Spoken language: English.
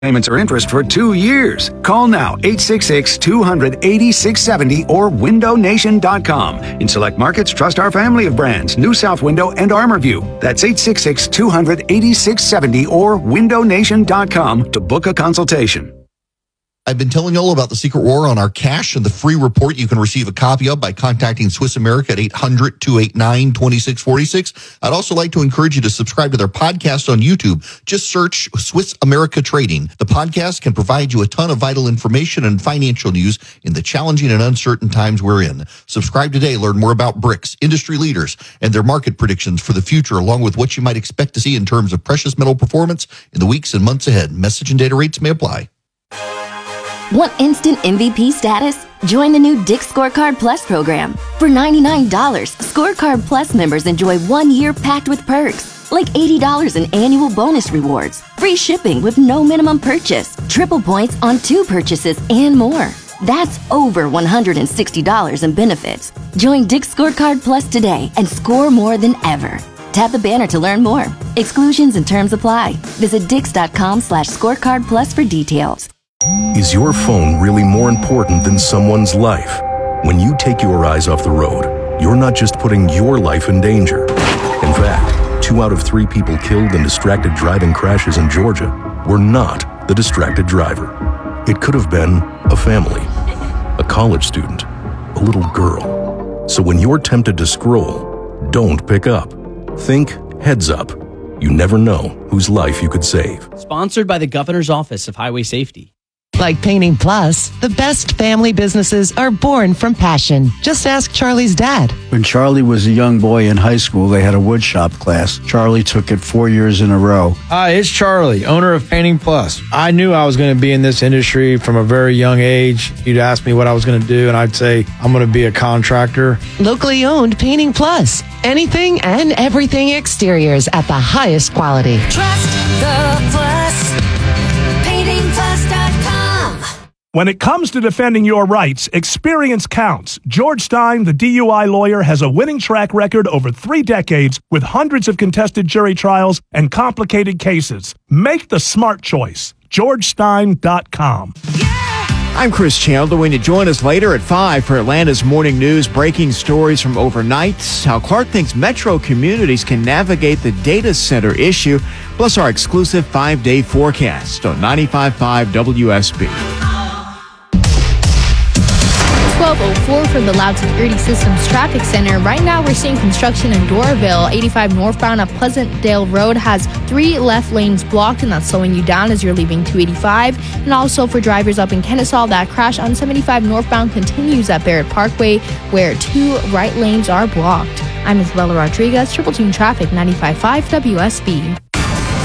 payments or interest for 2 years. Call now, 866-200-8670 or windownation.com. In select markets, trust our family of brands, New South Window and ArmorView. That's 866-200-8670 or windownation.com to book a consultation. I've been telling you all about the Secret War on our cash and the free report you can receive a copy of by contacting Swiss America at 800-289-2646. I'd also like to encourage you to subscribe to their podcast on YouTube. Just search Swiss America Trading. The podcast can provide you a ton of vital information and financial news in the challenging and uncertain times we're in. Subscribe today. Learn more about BRICS, industry leaders, and their market predictions for the future, along with what you might expect to see in terms of precious metal performance in the weeks and months ahead. Message and data rates may apply. Want instant MVP status? Join the new Dick's Scorecard Plus program. For $99, Scorecard Plus members enjoy 1 year packed with perks, like $80 in annual bonus rewards, free shipping with no minimum purchase, triple points on 2 purchases, and more. That's over $160 in benefits. Join Dick's Scorecard Plus today and score more than ever. Tap the banner to learn more. Exclusions and terms apply. Visit Dix.com/scorecard plus for details. Is your phone really more important than someone's life? When you take your eyes off the road, you're not just putting your life in danger. In fact, 2 out of 3 people killed in distracted driving crashes in Georgia were not the distracted driver. It could have been a family, a college student, a little girl. So when you're tempted to scroll, don't pick up. Think heads up. You never know whose life you could save. Sponsored by the Governor's Office of Highway Safety. Like Painting Plus, the best family businesses are born from passion. Just ask Charlie's dad. When Charlie was a young boy in high school, they had a woodshop class. Charlie took it 4 years in a row. Hi, it's Charlie, owner of Painting Plus. I knew I was going to be in this industry from a very young age. You'd ask me what I was going to do, and I'd say, I'm going to be a contractor. Locally owned Painting Plus. Anything and everything exteriors at the highest quality. Trust the Plus. PaintingPlus.com. When it comes to defending your rights, experience counts. George Stein, the DUI lawyer, has a winning track record over 3 decades with hundreds of contested jury trials and complicated cases. Make the smart choice. GeorgeStein.com. I'm Chris Chandler. When you join us later at 5 for Atlanta's Morning News, breaking stories from overnight, how Clark thinks metro communities can navigate the data center issue, plus our exclusive 5-day forecast on 95.5 WSB. 1204 from the Loud Security Systems Traffic Center. Right now we're seeing construction in Doraville. 85 northbound up Pleasantdale Road has 3 left lanes blocked, and that's slowing you down as you're leaving 285. And also for drivers up in Kennesaw, that crash on 75 northbound continues at Barrett Parkway, where 2 right lanes are blocked. I'm Isabella Rodriguez, Triple Team Traffic, 95.5 WSB.